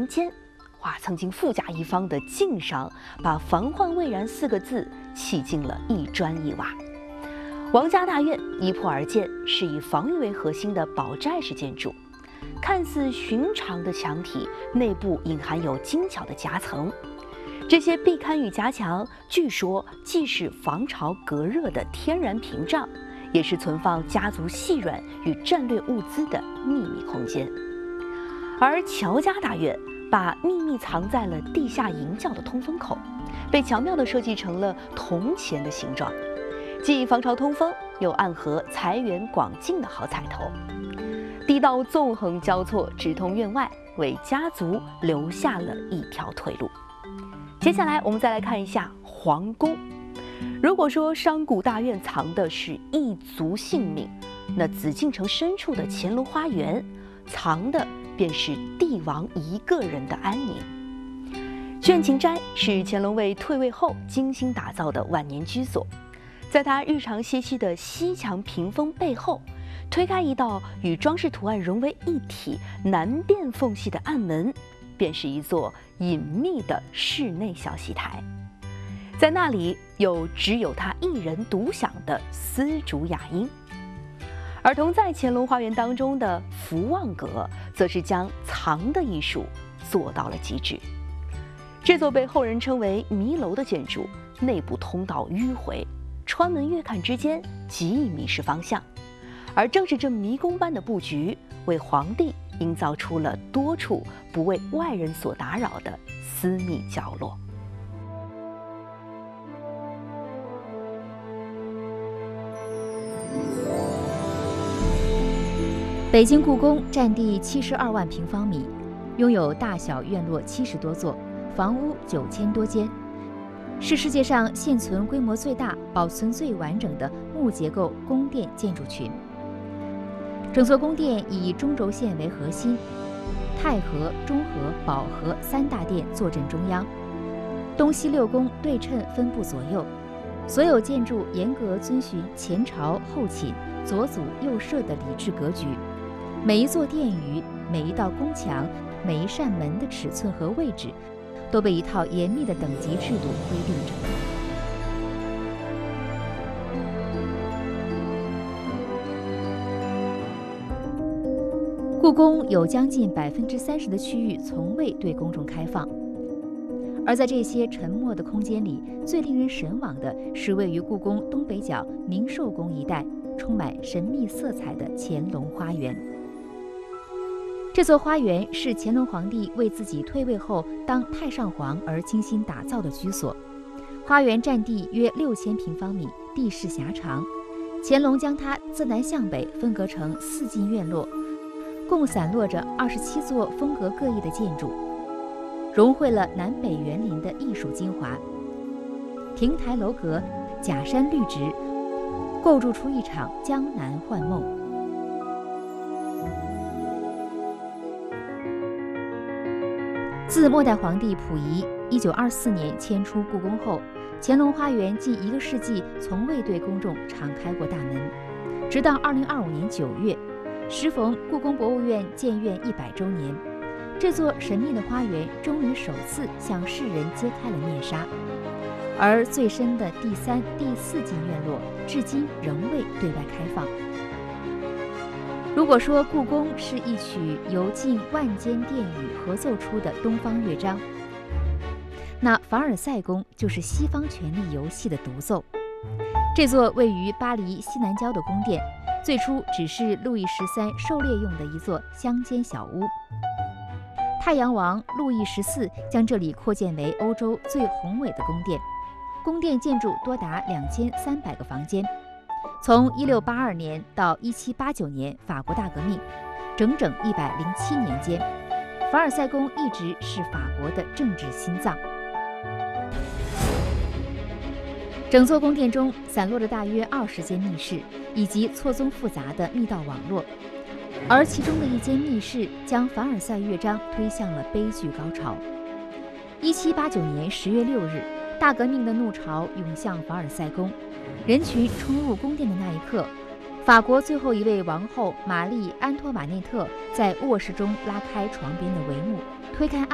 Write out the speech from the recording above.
民间，曾经富甲一方的晋商把防患未然4个字砌进了一砖一瓦。王家大院一破而建，是以防御为核心的堡寨式建筑，看似寻常的墙体内部隐含有精巧的夹层。这些壁龛与夹墙，据说既是防潮隔热的天然屏障，也是存放家族细软与战略物资的秘密空间。而乔家大院把秘密藏在了地下营窖的通风口，被巧妙地设计成了铜钱的形状，既防潮通风，又暗合财源广进的好彩头。地道纵横交错，直通院外，为家族留下了一条退路。接下来我们再来看一下皇宫。如果说商贾大院藏的是一族性命，那紫禁城深处的乾隆花园藏的便是帝王一个人的安宁。倦勤斋是乾隆为退位后精心打造的晚年居所，在他日常歇息的西墙屏风背后，推开一道与装饰图案融为一体、难辨缝隙的暗门，便是一座隐秘的室内小戏台。在那里有只有他一人独享的丝竹雅音。而同在乾隆花园当中的福旺阁，则是将藏的艺术做到了极致。这座被后人称为迷楼的建筑，内部通道迂回，穿门越看之间极易迷失方向。而正是这迷宫般的布局，为皇帝营造出了多处不为外人所打扰的私密角落。 北京故宫占地72万平方米，拥有大小院落70多座，房屋9000多间，是世界上现存规模最大、保存最完整的木结构宫殿建筑群。整座宫殿以中轴线为核心，太和、中和、保和3大殿坐镇中央，东西6宫对称分布左右。所有建筑严格遵循前朝后寝、左祖右摄的礼制格局。每一座殿宇、每一道宫墙、每一扇门的尺寸和位置，都被一套严密的等级制度规定着。故宫有将近30%的区域从未对公众开放，而在这些沉默的空间里，最令人神往的是位于故宫东北角宁寿宫一带，充满神秘色彩的乾隆花园。这座花园是乾隆皇帝为自己退位后当太上皇而精心打造的居所。花园占地约6000平方米，地势狭长。乾隆将它自南向北分隔成4进院落，共散落着27座风格各异的建筑，融汇了南北园林的艺术精华。亭台楼阁、假山绿植，构筑出一场江南幻梦。自末代皇帝溥仪1924年迁出故宫后，乾隆花园近1个世纪从未对公众敞开过大门。直到2025年9月，时逢故宫博物院建院100周年，这座神秘的花园终于首次向世人揭开了面纱。而最深的第3、第4进院落，至今仍未对外开放。如果说故宫是一曲由近万间殿宇合奏出的东方乐章，那凡尔赛宫就是西方权力游戏的独奏。这座位于巴黎西南郊的宫殿，最初只是路易13狩猎用的一座乡间小屋。太阳王路易14将这里扩建为欧洲最宏伟的宫殿，宫殿建筑多达2300个房间。从1682年到1789年法国大革命，整整107年间，凡尔赛宫一直是法国的政治心脏。整座宫殿中散落着大约20间密室，以及错综复杂的密道网络，而其中的一间密室将凡尔赛乐章推向了悲剧高潮。1789年10月6日，大革命的怒潮涌向凡尔赛宫，人群冲入宫殿的那一刻，法国最后一位王后玛丽·安托瓦内特在卧室中拉开床边的帷幕，推开